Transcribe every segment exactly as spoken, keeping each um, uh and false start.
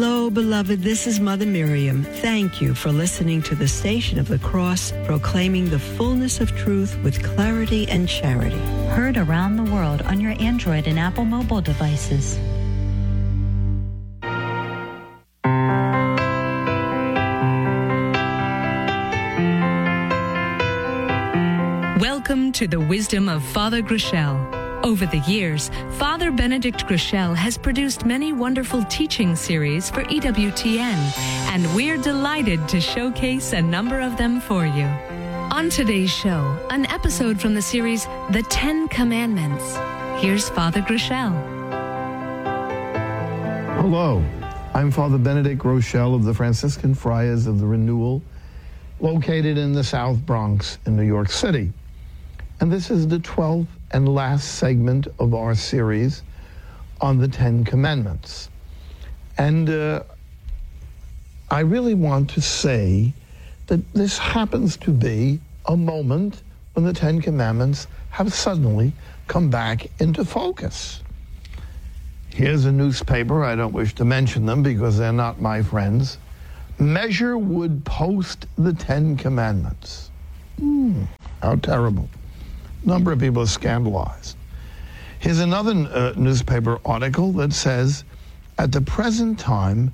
Hello, beloved. This is Mother Miriam. Thank you for listening to the Station of the Cross, proclaiming the fullness of truth with clarity and charity. Heard around the world on your Android and Apple mobile devices. Welcome to the wisdom of Father Groeschel. Over the years, Father Benedict Groeschel has produced many wonderful teaching series for E W T N, and we're delighted to showcase a number of them for you. On today's show, an episode from the series The Ten Commandments. Here's Father Groeschel. Hello, I'm Father Benedict Groeschel of the Franciscan Friars of the Renewal, located in the South Bronx in New York City. And this is the twelfth and last segment of our series on the Ten Commandments. And uh, I really want to say that this happens to be a moment when the Ten Commandments have suddenly come back into focus. Here's a newspaper, I don't wish to mention them because they're not my friends. Measure would post the Ten Commandments. Hmm, how terrible. Number of people are scandalized. Here's another uh, newspaper article that says, at the present time,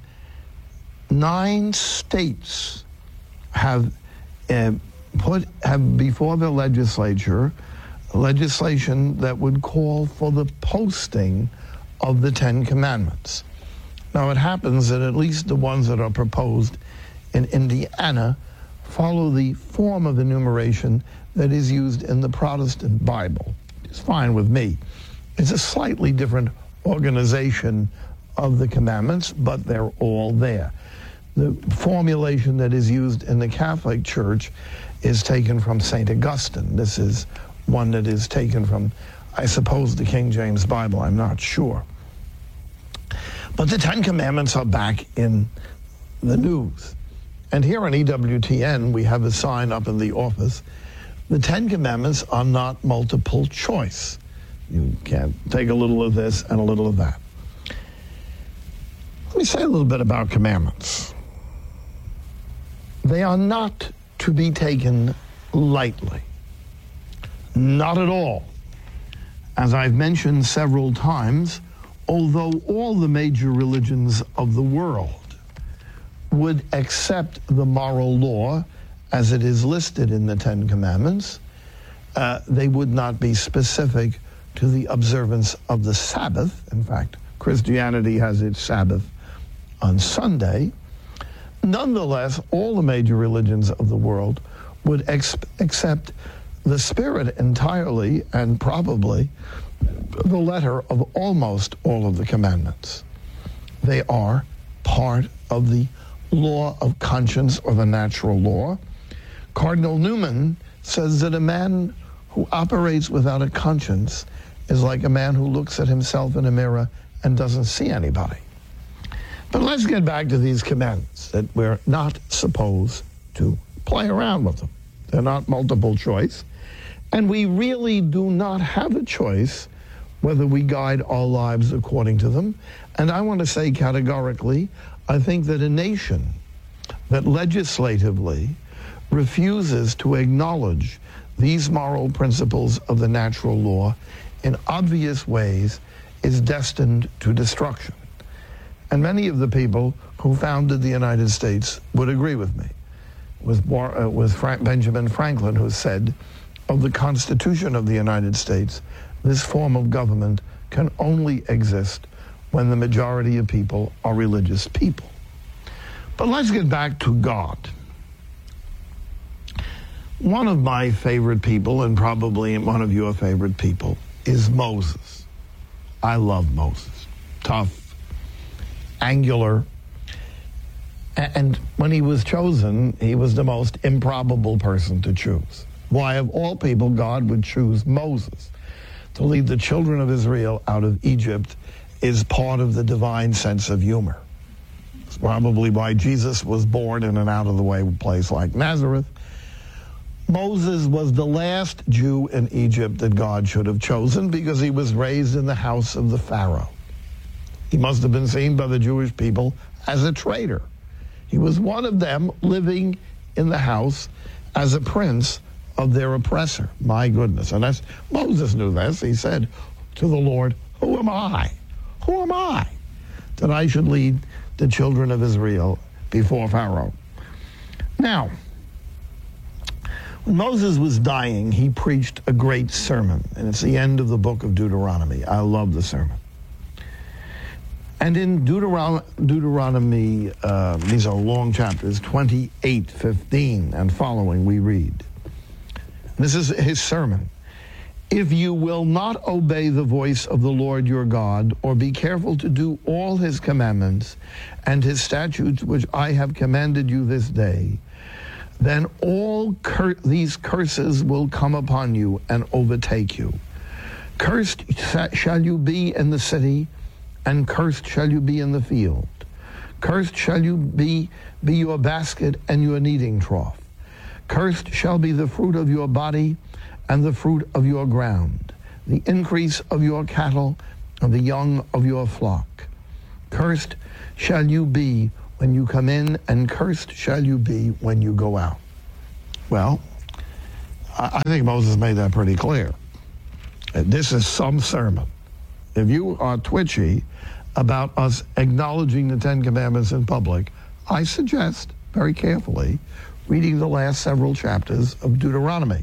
nine states have uh, put have before the legislature legislation that would call for the posting of the Ten Commandments. Now it happens that at least the ones that are proposed in Indiana follow the form of enumeration that is used in the Protestant Bible. It's fine with me. It's a slightly different organization of the commandments, but they're all there. The formulation that is used in the Catholic Church is taken from Saint Augustine. This is one that is taken from, I suppose, the King James Bible. I'm not sure. But the Ten Commandments are back in the news. And here on E W T N, we have a sign up in the office. The Ten Commandments are not multiple choice. You can't take a little of this and a little of that. Let me say a little bit about commandments. They are not to be taken lightly. Not at all. As I've mentioned several times, although all the major religions of the world would accept the moral law as it is listed in the Ten Commandments, uh, they would not be specific to the observance of the Sabbath. In fact, Christianity has its Sabbath on Sunday. Nonetheless, all the major religions of the world would ex- accept the spirit entirely and probably the letter of almost all of the commandments. They are part of the law of conscience or the natural law. Cardinal Newman says that a man who operates without a conscience is like a man who looks at himself in a mirror and doesn't see anybody. But let's get back to these commandments that we're not supposed to play around with them. They're not multiple choice. And we really do not have a choice whether we guide our lives according to them. And I want to say categorically, I think that a nation that legislatively refuses to acknowledge these moral principles of the natural law in obvious ways is destined to destruction. And many of the people who founded the United States would agree with me. With, uh, with Frank, Benjamin Franklin, who said, of the Constitution of the United States, this form of government can only exist when the majority of people are religious people. But let's get back to God. One of my favorite people, and probably one of your favorite people, is Moses. I love Moses. Tough, angular. And when he was chosen, he was the most improbable person to choose. Why, of all people, God would choose Moses to lead the children of Israel out of Egypt is part of the divine sense of humor. It's probably why Jesus was born in an out-of-the-way place like Nazareth. Moses was the last Jew in Egypt that God should have chosen because he was raised in the house of the Pharaoh. He must have been seen by the Jewish people as a traitor. He was one of them living in the house as a prince of their oppressor. My goodness. And that's, Moses knew this. He said to the Lord, who am I? Who am I that I should lead the children of Israel before Pharaoh? Now, when Moses was dying, he preached a great sermon, and it's the end of the book of Deuteronomy. I love the sermon. And in Deuteron- Deuteronomy, uh, these are long chapters, twenty-eight, fifteen, and following, we read. This is his sermon. If you will not obey the voice of the Lord your God, or be careful to do all his commandments and his statutes which I have commanded you this day, then all cur- these curses will come upon you and overtake you. Cursed shall you be in the city, and cursed shall you be in the field. Cursed shall you be, be your basket and your kneading trough. Cursed shall be the fruit of your body and the fruit of your ground, the increase of your cattle and the young of your flock. Cursed shall you be when you come in, and cursed shall you be when you go out. Well, I think Moses made that pretty clear. This is some sermon. If you are twitchy about us acknowledging the Ten Commandments in public, I suggest very carefully reading the last several chapters of Deuteronomy.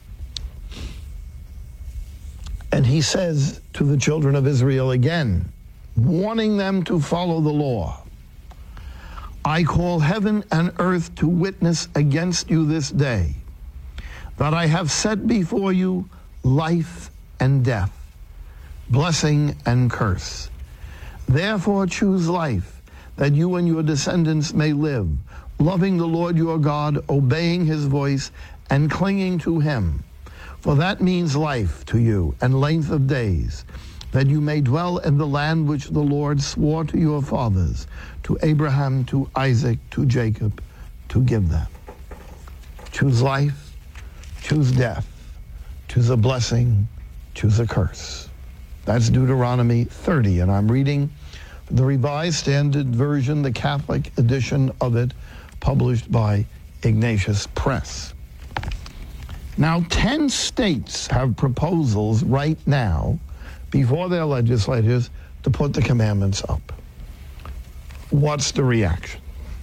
And he says to the children of Israel again, warning them to follow the law. I call heaven and earth to witness against you this day, that I have set before you life and death, blessing and curse. Therefore choose life, that you and your descendants may live, loving the Lord your God, obeying his voice, and clinging to him. For that means life to you and length of days, that you may dwell in the land which the Lord swore to your fathers, to Abraham, to Isaac, to Jacob, to give them. Choose life, choose death, choose a blessing, choose a curse. That's Deuteronomy thirty, and I'm reading the Revised Standard Version, the Catholic edition of it, published by Ignatius Press. Now, ten states have proposals right now before their legislators to put the commandments up. What's the reaction?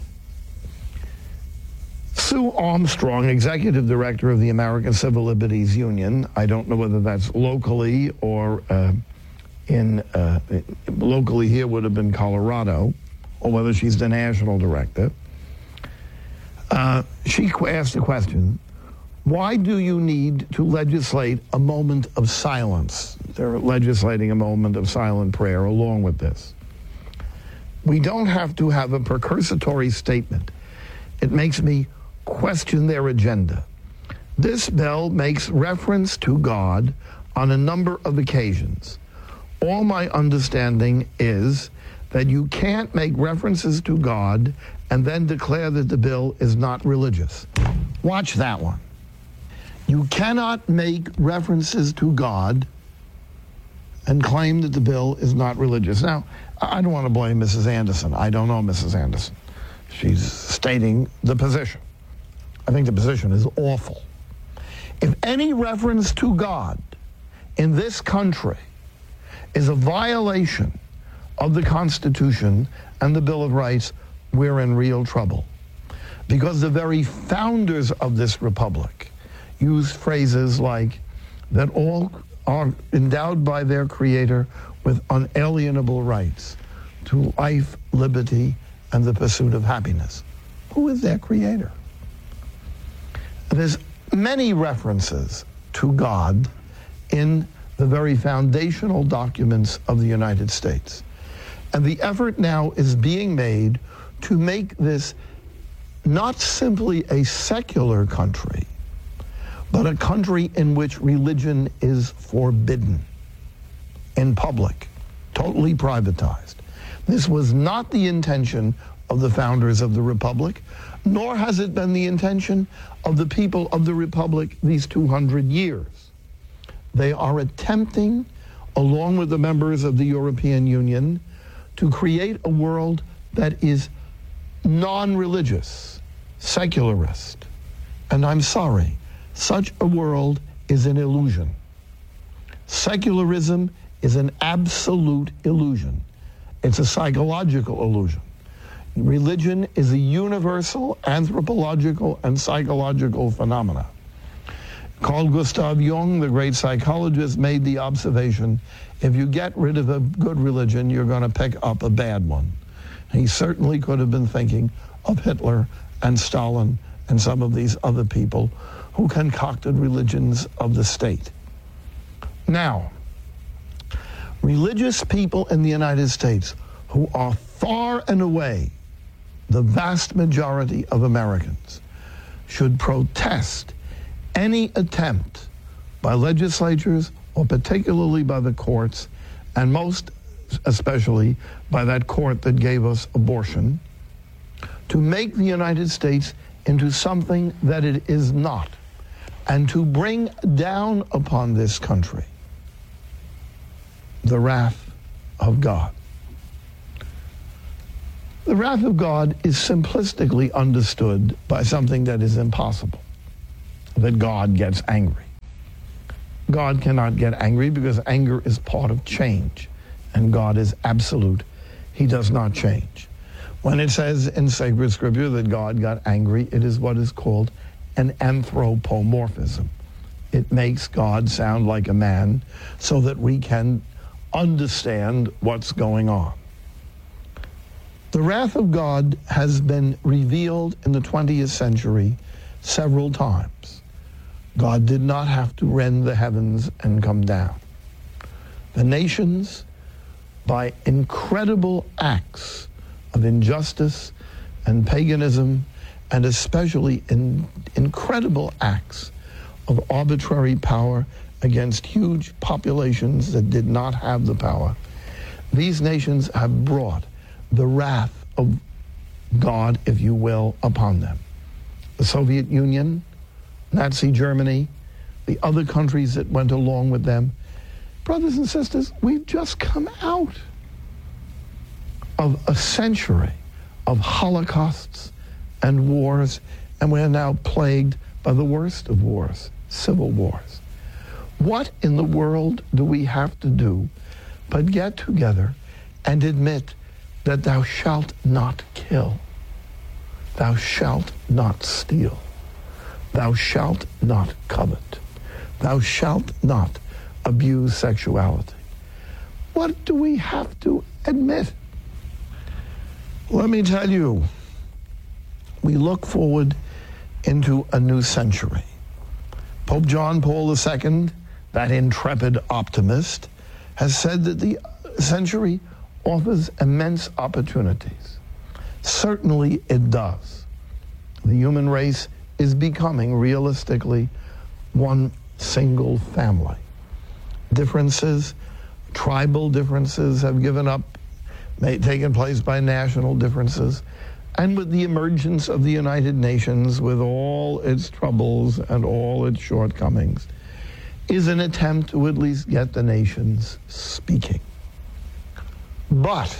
Sue Armstrong, executive director of the American Civil Liberties Union, I don't know whether that's locally or uh, in uh, locally here would have been Colorado, or whether she's the national director. Uh, she asked the question, why do you need to legislate a moment of silence? They're legislating a moment of silent prayer along with this. We don't have to have a precursory statement. It makes me question their agenda. This bill makes reference to God on a number of occasions. All my understanding is that you can't make references to God and then declare that the bill is not religious. Watch that one. You cannot make references to God and claim that the bill is not religious. Now, I don't want to blame Missus Anderson. I don't know Missus Anderson. She's stating the position. I think the position is awful. If any reference to God in this country is a violation of the Constitution and the Bill of Rights, we're in real trouble. Because the very founders of this republic used phrases like that all are endowed by their Creator with unalienable rights to life, liberty, and the pursuit of happiness. Who is their Creator? There's many references to God in the very foundational documents of the United States. And the effort now is being made to make this not simply a secular country, but a country in which religion is forbidden in public, totally privatized. This was not the intention of the founders of the Republic, nor has it been the intention of the people of the Republic these two hundred years. They are attempting, along with the members of the European Union, to create a world that is non-religious, secularist. And I'm sorry, such a world is an illusion. Secularism is an absolute illusion. It's a psychological illusion. Religion is a universal anthropological and psychological phenomena. Carl Gustav Jung, the great psychologist, made the observation, if you get rid of a good religion, you're going to pick up a bad one. He certainly could have been thinking of Hitler and Stalin and some of these other people who concocted religions of the state. Now, religious people in the United States, who are far and away the vast majority of Americans, should protest any attempt by legislatures, or particularly by the courts, and most especially by that court that gave us abortion, to make the United States into something that it is not, and to bring down upon this country the wrath of God. The wrath of God is simplistically understood by something that is impossible, that God gets angry. God cannot get angry because anger is part of change, and God is absolute. He does not change. When it says in sacred scripture that God got angry, it is what is called an anthropomorphism. It makes God sound like a man so that we can understand what's going on. The wrath of God has been revealed in the twentieth century several times. God did not have to rend the heavens and come down. The nations, by incredible acts of injustice and paganism, and especially in incredible acts of arbitrary power against huge populations that did not have the power, these nations have brought the wrath of God, if you will, upon them. The Soviet Union, Nazi Germany, the other countries that went along with them. Brothers and sisters, we've just come out of a century of holocausts and wars, and we're now plagued by the worst of wars, civil wars. What in the world do we have to do but get together and admit that thou shalt not kill, thou shalt not steal, thou shalt not covet, thou shalt not abuse sexuality? What do we have to admit? Let me tell you, we look forward into a new century. Pope John Paul the Second, that intrepid optimist, has said that the century offers immense opportunities. Certainly it does. The human race is becoming realistically one single family. Differences, tribal differences have given up, may, taken place by national differences. And with the emergence of the United Nations, with all its troubles and all its shortcomings, is an attempt to at least get the nations speaking. But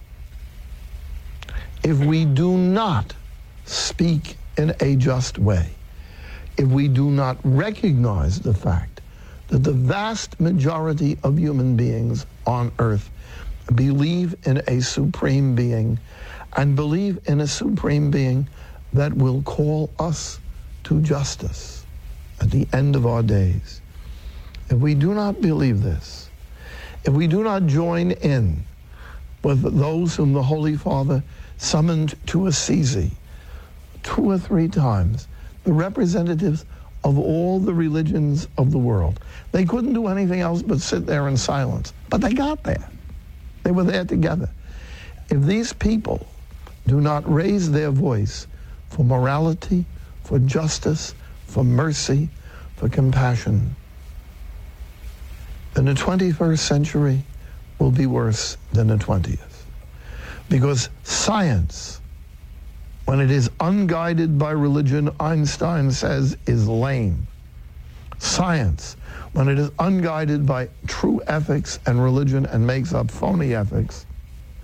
if we do not speak in a just way, if we do not recognize the fact that the vast majority of human beings on earth believe in a supreme being, and believe in a supreme being that will call us to justice at the end of our days, if we do not believe this, if we do not join in with those whom the Holy Father summoned to Assisi two or three times, the representatives of all the religions of the world. They couldn't do anything else but sit there in silence, but they got there. They were there together. If these people do not raise their voice for morality, for justice, for mercy, for compassion, then the twenty-first century will be worse than the twentieth. Because science, when it is unguided by religion, Einstein says, is lame. Science, when it is unguided by true ethics and religion and makes up phony ethics,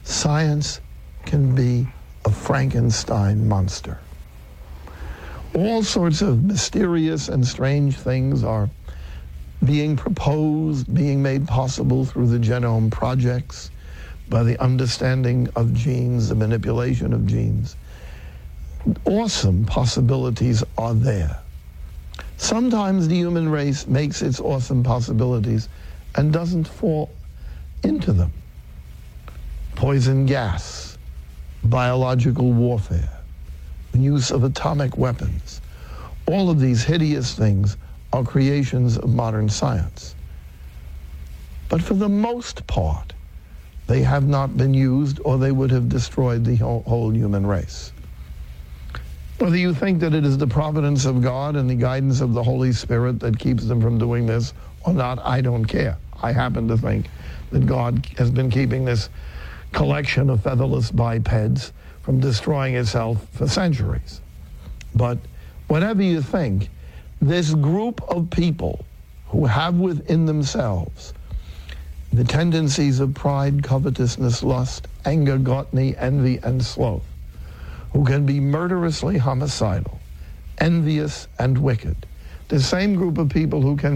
science can be a Frankenstein monster. All sorts of mysterious and strange things are being proposed, being made possible through the genome projects, by the understanding of genes, the manipulation of genes. Awesome possibilities are there. Sometimes the human race makes its awesome possibilities and doesn't fall into them. Poison gas, biological warfare, the use of atomic weapons. All of these hideous things are creations of modern science. But for the most part, they have not been used, or they would have destroyed the whole, whole human race. Whether you think that it is the providence of God and the guidance of the Holy Spirit that keeps them from doing this or not, I don't care. I happen to think that God has been keeping this collection of featherless bipeds from destroying itself for centuries. But whatever you think, this group of people who have within themselves the tendencies of pride, covetousness, lust, anger, gluttony, envy, and sloth, who can be murderously homicidal, envious, and wicked. The same group of people who can